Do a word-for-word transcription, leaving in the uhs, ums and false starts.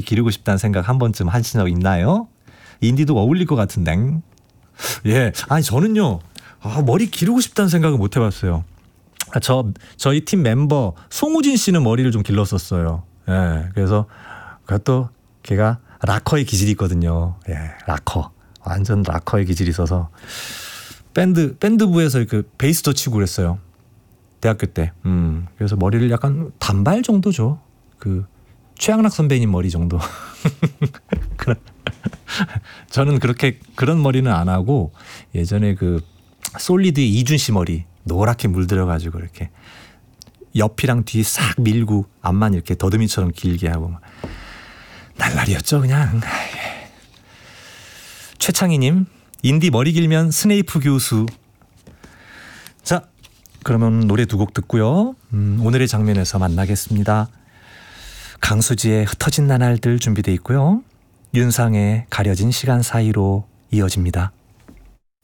기르고 싶다는 생각 한 번쯤 하신 적 있나요? 인디도 어울릴 것 같은데. 예, 아니 저는요 아, 머리 기르고 싶다는 생각을 못 해봤어요. 아, 저 저희 팀 멤버 송우진 씨는 머리를 좀 길렀었어요. 예, 그래서 그것도 걔가 락커의 기질이 있거든요. 예, 락커 완전 락커의 기질이 있어서 밴드 밴드부에서 그 베이스도 치고 그랬어요. 대학교 때. 음, 그래서 머리를 약간 단발 정도죠. 그 최양락 선배님 머리 정도. 그런. 저는 그렇게 그런 머리는 안 하고 예전에 그 솔리드의 이준 씨 머리 노랗게 물들어가지고 이렇게 옆이랑 뒤 싹 밀고 앞만 이렇게 더듬이처럼 길게 하고 날라리였죠 그냥. 최창희님 인디 머리 길면 스네이프 교수. 자 그러면 노래 두 곡 듣고요. 음, 오늘의 장면에서 만나겠습니다. 강수지의 흩어진 나날들 준비되어 있고요. 윤상의 가려진 시간 사이로 이어집니다.